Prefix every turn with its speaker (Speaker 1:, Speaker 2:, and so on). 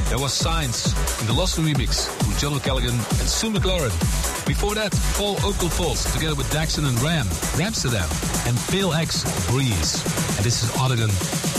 Speaker 1: There was Science in the Lost remix with John O'Callaghan and Sue McLaurin. Before that, Paul Oakenfold together with Daxon and Ram, Ramsterdam, and Pale X, Breeze. And this is Oregon.